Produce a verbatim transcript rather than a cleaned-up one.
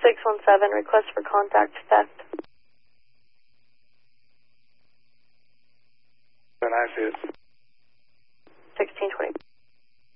six one seven, request for contact theft. And I see it. sixteen twenty.